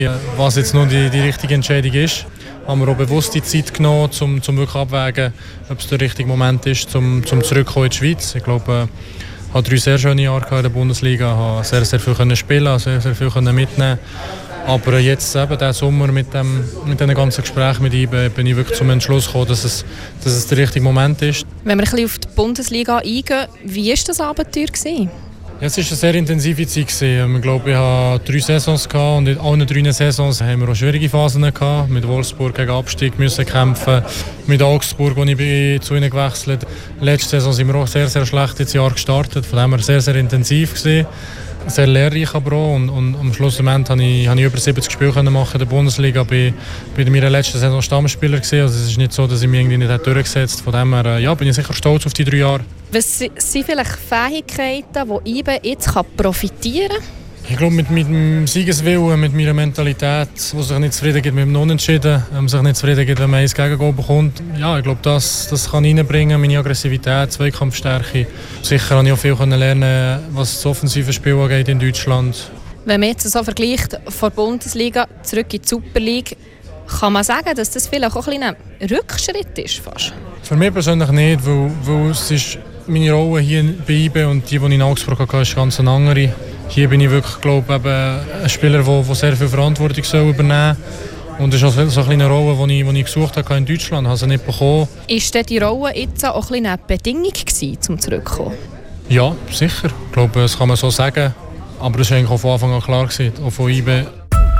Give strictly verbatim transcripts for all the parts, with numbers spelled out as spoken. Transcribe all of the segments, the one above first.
Ja, was jetzt nur die, die richtige Entscheidung ist, haben wir auch bewusst die Zeit genommen, um, um wirklich abwägen, ob es der richtige Moment ist, um, um zurückzukommen in die Schweiz. Ich glaube, ich habe drei sehr schöne Jahre in der Bundesliga, habe sehr, sehr viel spielen, sehr, sehr viel mitnehmen. Aber jetzt eben diesen Sommer mit dem mit den ganzen Gesprächen mit ihm bin ich wirklich zum Entschluss gekommen, dass es, dass es der richtige Moment ist. Wenn wir ein bisschen auf die Bundesliga eingehen, wie war das Abenteuer gewesen? Ja, es war eine sehr intensive Zeit. Ich glaube, ich hatte drei Saisons und in allen drei Saisons haben wir auch schwierige Phasen gehabt. Mit Wolfsburg gegen Abstieg müssen kämpfen, mit Augsburg, wo ich bin, zu ihnen gewechselt. Letzte Saison sind wir auch sehr, sehr schlecht ins Jahr gestartet. Von dem her sehr, sehr intensiv gewesen. Sehr lehrreich aber auch. Und, und am Schlussmoment konnte ich, ich über siebzig Spiele machen in der Bundesliga. Ich war in meiner letzten Saison Stammspieler gewesen. Also es ist nicht so, dass ich mich irgendwie nicht durchgesetzt habe. Von dem her ja, bin ich sicher stolz auf die drei Jahre. Was sind vielleicht Fähigkeiten, die I B jetzt profitieren kann? Ich glaube, mit meinem Siegeswillen, mit meiner Mentalität, die sich nicht zufrieden gibt mit dem Unentschieden, ähm, sich nicht zufrieden gibt, wenn man eins Gegengoal bekommt. Ja, ich glaube, das, das kann ich reinbringen, meine Aggressivität, Zweikampfstärke. Sicher habe ich auch viel lernen, was das offensive Spiel angeht in Deutschland. Wenn man jetzt so vergleicht von der Bundesliga zurück in die Super League, kann man sagen, dass das vielleicht auch ein, ein Rückschritt ist? Fast? Für mich persönlich nicht, weil, weil es ist meine Rolle hier bei I B und die, die ich in Augsburg hatte, ist ganz eine andere. Hier bin ich wirklich, glaube ich, ein Spieler, der, der sehr viel Verantwortung soll übernehmen soll. Und das ist auch so eine Rolle, die ich, die ich gesucht habe in Deutschland, habe sie nicht bekommen. Ist denn die Rolle jetzt auch ein eine Bedingung gewesen, um zurückzukommen? Ja, sicher. Ich glaube, das kann man so sagen. Aber das war eigentlich auch von Anfang an klar gewesen, auch von I B.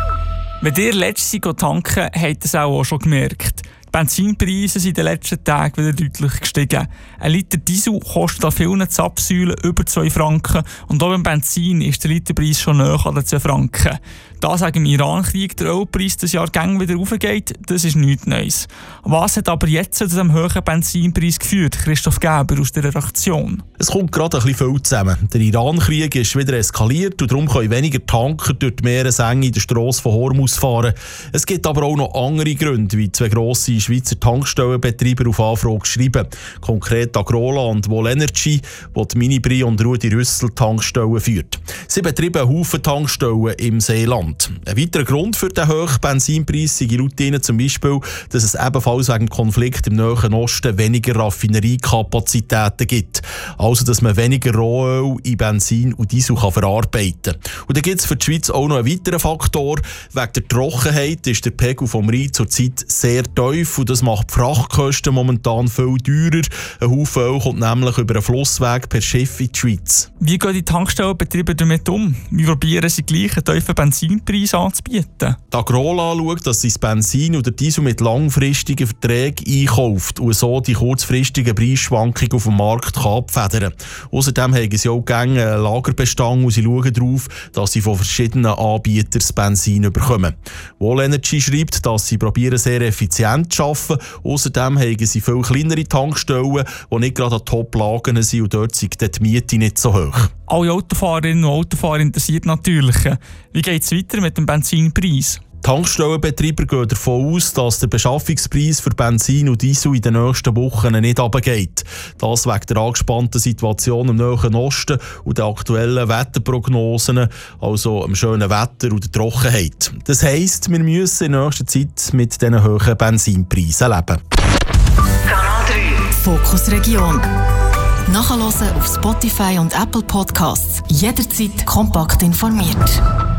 Wenn ihr letztes Jahr tanken, habt ihr es auch schon gemerkt. Die Benzinpreise sind in den letzten Tagen wieder deutlich gestiegen. Ein Liter Diesel kostet an vielen Zapfsäulen über zwei Franken und auch beim Benzin ist der Literpreis schon näher an den zwei Franken. Da sagen im Iran-Krieg der Ölpreis das Jahr gang wieder aufgeht, das ist nichts Neues. Was hat aber jetzt zu diesem hohen Benzinpreis geführt? Christoph Geber aus der Redaktion. Es kommt gerade ein bisschen viel zusammen. Der Iran-Krieg ist wieder eskaliert und darum können weniger Tanker durch die Meeresenge in der Strasse von Hormuz fahren. Es gibt aber auch noch andere Gründe, wie zwei grosse Schweizer Tankstellenbetreiber auf Anfrage schreiben. Konkret Agrola und Vol Energy, die die Minibri und Rudi Rüssel Tankstellen führt. Sie betreiben einen Haufen Tankstellen im Seeland. Ein weiterer Grund für den hohen Benzinpreis sei laut ihnen zum Beispiel, dass es ebenfalls wegen dem Konflikt im Nahen Osten weniger Raffineriekapazitäten gibt. Also, dass man weniger Rohöl in Benzin und Diesel kann verarbeiten kann. Und dann gibt es für die Schweiz auch noch einen weiteren Faktor. Wegen der Trockenheit ist der Pegel vom Rhein zurzeit sehr tief und das macht die Frachtkosten momentan viel teurer. Ein Haufen Öl kommt nämlich über einen Flussweg per Schiff in die Schweiz. Wie gehen die Tankstellenbetriebe damit um? Wie probieren sie gleich einen tiefen Benzinpreis anzubieten? Die Agrola schaut, dass sie das Benzin oder Diesel mit langfristigen Verträgen einkauft und so die kurzfristigen Preisschwankungen auf dem Markt kann abfedern. Außerdem haben sie auch gerne einen Lagerbestand und sie schauen darauf, dass sie von verschiedenen Anbietern das Benzin bekommen. Vol Energy schreibt, dass sie probieren, sehr effizient zu arbeiten. Außerdem haben sie viel kleinere Tankstellen, die nicht gerade an Top-Lagen sind und dort sind die Miete nicht so hoch. Alle Autofahrerinnen und Autofahrer interessiert natürlich. Wie geht es weiter mit dem Benzinpreis? Tankstellenbetreiber gehen davon aus, dass der Beschaffungspreis für Benzin und Diesel in den nächsten Wochen nicht runtergeht. Das wegen der angespannten Situation im Nahen Osten und der aktuellen Wetterprognosen, also dem schönen Wetter und der Trockenheit. Das heisst, wir müssen in nächster Zeit mit diesen hohen Benzinpreisen leben. Kanal drei. Fokus Region. Nachhören auf Spotify und Apple Podcasts. Jederzeit kompakt informiert.